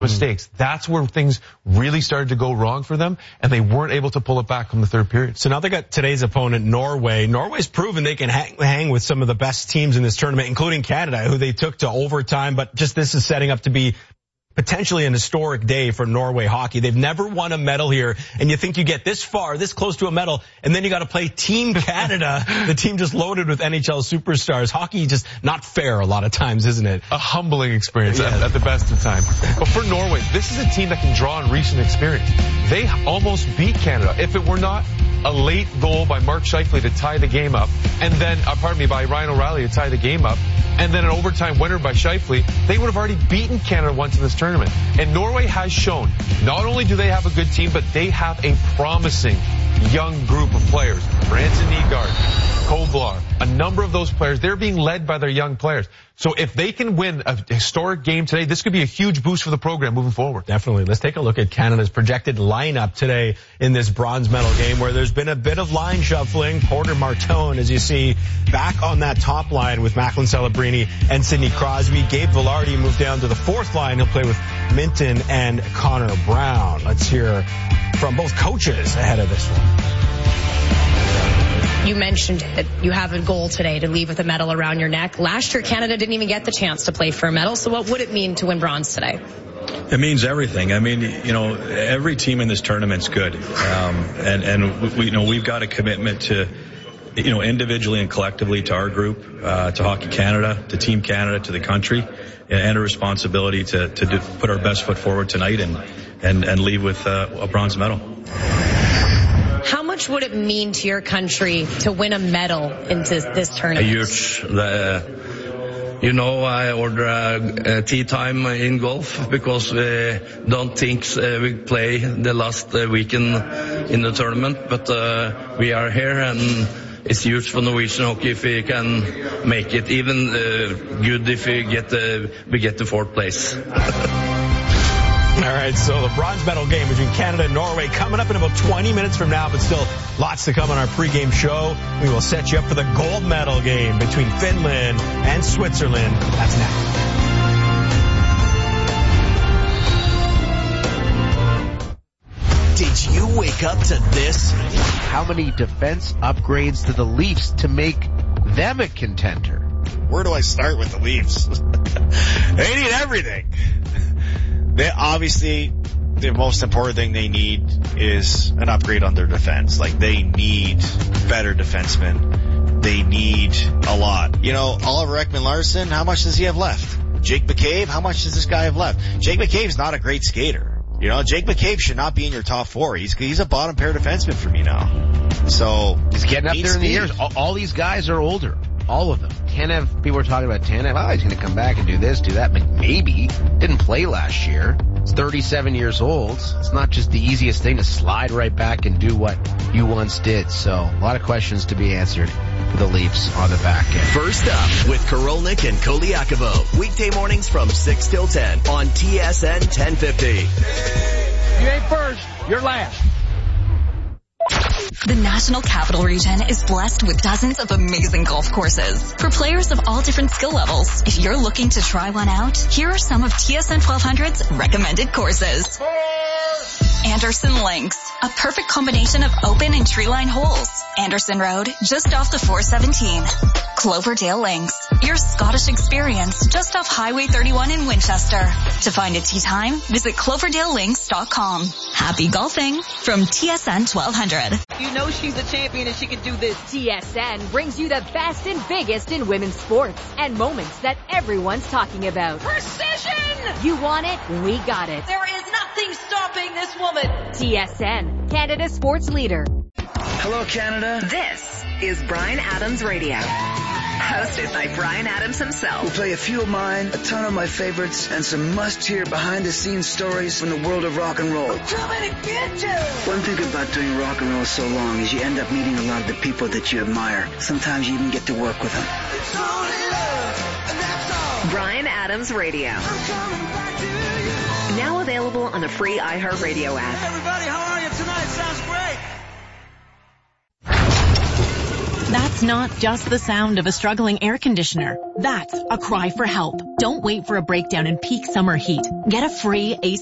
mistakes. That's where things really started to go wrong for them, and they weren't able to pull it back from the third period. So now they got today's opponent, Norway. Norway's proven they can hang with some of the best teams in this tournament, including Canada, who they took to overtime. But just this is setting up to be potentially an historic day for Norway hockey. They've never won a medal here, and you think you get this far, this close to a medal, and then you got to play Team Canada, the team just loaded with NHL superstars. Hockey just not fair a lot of times, isn't it? A humbling experience at the best of times. But for Norway, this is a team that can draw on recent experience. They almost beat Canada. If it were not a late goal by Mark Scheifele to tie the game up, and then, by Ryan O'Reilly to tie the game up, and then an overtime winner by Scheifele, they would have already beaten Canada once in this tournament. And Norway has shown, not only do they have a good team, but they have a promising young group of players. Branson Nygaard, Koblar, a number of those players, they're being led by their young players. So if they can win a historic game today, this could be a huge boost for the program moving forward. Definitely. Let's take a look at Canada's projected lineup today in this bronze medal game, where there's been a bit of line shuffling. Porter Martone, as you see, back on that top line with Macklin Celebrini and Sidney Crosby. Gabe Vilardi moved down to the fourth line. He'll play with Minton and Connor Brown. Let's hear from both coaches ahead of this one. You mentioned that you have a goal today to leave with a medal around your neck. Last year, Canada didn't even get the chance to play for a medal. So what would it mean to win bronze today? It means everything. I mean, every team in this tournament's good. And we've got a commitment to, individually and collectively to our group, to Hockey Canada, to Team Canada, to the country, and a responsibility to put our best foot forward tonight and leave with a bronze medal. How much would it mean to your country to win a medal into this tournament? Huge. I order a tea time in golf because we don't think we play the last weekend in the tournament, but we are here, and it's huge for Norwegian hockey if we can make it. Even good if we get the fourth place. All right, so the bronze medal game between Canada and Norway coming up in about 20 minutes from now, but still lots to come on our pregame show. We will set you up for the gold medal game between Finland and Switzerland. That's next. Did you wake up to this? How many defense upgrades to the Leafs to make them a contender? Where do I start with the Leafs? They need everything. They obviously, the most important thing they need is an upgrade on their defense. Like, they need better defensemen. They need a lot. Oliver Ekman-Larsson, how much does he have left? Jake McCabe, how much does this guy have left? Jake McCabe's not a great skater. Jake McCabe should not be in your top four. He's a bottom pair defenseman for me now. So he's getting up there in the years. All these guys are older. All of them. Tanev, people were talking about Tanev. He's going to come back and do this, do that. But maybe. Didn't play last year. He's 37 years old. It's not just the easiest thing to slide right back and do what you once did. So a lot of questions to be answered for the Leafs on the back end. First up with Korolnik and Koliakovo. Weekday mornings from 6 till 10 on TSN 1050. You ain't first, you're last. The National Capital Region is blessed with dozens of amazing golf courses for players of all different skill levels. If you're looking to try one out, here are some of TSN 1200's recommended courses. Anderson Links, a perfect combination of open and tree-lined holes. Anderson Road, just off the 417. Cloverdale Links, your Scottish experience just off Highway 31 in Winchester. To find a tee time, visit cloverdalelinks.com. Happy golfing from TSN 1200. You know she's a champion and she can do this. TSN brings you the best and biggest in women's sports and moments that everyone's talking about. Precision! You want it? We got it. There is nothing stopping this woman. TSN, Canada's sports leader. Hello, Canada. This is Bryan Adams Radio. Hosted by Bryan Adams himself. We'll play a few of mine, a ton of my favorites, and some must-hear behind-the-scenes stories from the world of rock and roll. I'm coming to get you! One thing about doing rock and roll so long is you end up meeting a lot of the people that you admire. Sometimes you even get to work with them. It's only love, and that's all. Bryan Adams Radio. I'm coming back to you. Now available on the free iHeartRadio app. Hey everybody, how are you tonight? Sounds great. That's It's not just the sound of a struggling air conditioner. That's a cry for help. Don't wait for a breakdown in peak summer heat. Get a free AC